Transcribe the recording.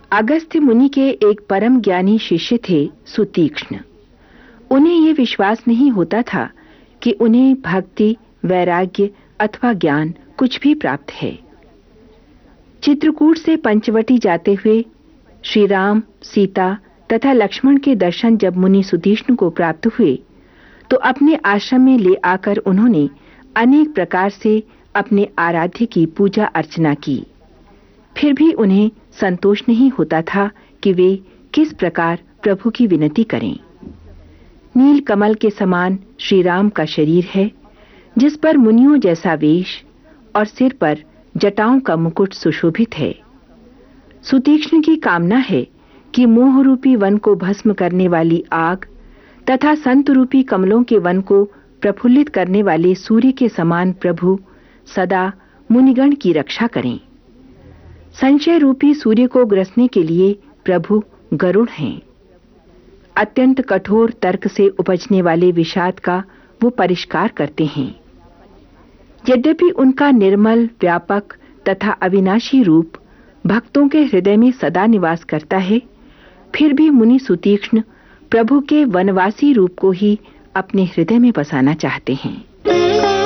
अगस्त्य मुनि के एक परम ज्ञानी शिष्य थे सुतीक्ष्ण। उन्हें यह विश्वास नहीं होता था कि उन्हें भक्ति, वैराग्य अथवा ज्ञान कुछ भी प्राप्त है। चित्रकूट से पंचवटी जाते हुए श्री राम, सीता तथा लक्ष्मण के दर्शन जब मुनि सुतीक्ष्ण को प्राप्त हुए तो अपने आश्रम में ले आकर उन्होंने अनेक प्रकार से अपने आराध्य की पूजा अर्चना की। फिर भी उन्हें संतोष नहीं होता था कि वे किस प्रकार प्रभु की विनती करें। नील कमल के समान श्री राम का शरीर है, जिस पर मुनियों जैसा वेश और सिर पर जटाओं का मुकुट सुशोभित है। सुतीक्ष्ण की कामना है कि मोह रूपी वन को भस्म करने वाली आग तथा संत रूपी कमलों के वन को प्रफुल्लित करने वाले सूर्य के समान प्रभु सदा मुनिगण की रक्षा करें। संशय रूपी सूर्य को ग्रसने के लिए प्रभु गरुड़ हैं। अत्यंत कठोर तर्क से उपजने वाले विषाद का वो परिष्कार करते हैं। यद्यपि उनका निर्मल, व्यापक तथा अविनाशी रूप भक्तों के हृदय में सदा निवास करता है, फिर भी मुनि सुतीक्ष्ण प्रभु के वनवासी रूप को ही अपने हृदय में बसाना चाहते हैं।